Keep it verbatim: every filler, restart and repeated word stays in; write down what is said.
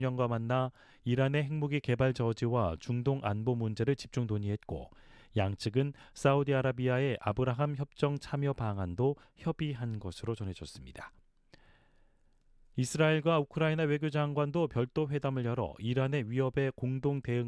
대통령과 만나 이란의 핵무기 개발 저지와 중동 안보 문제를 집중 논의했고, 양측은 사우디아라비아의 아브라함 협정 참여 방안도 협의한 것으로 전해졌습니다. 이스라엘과 우크라이나 외교장관도 별도 회담을 열어 이란의 위협에 공동 대응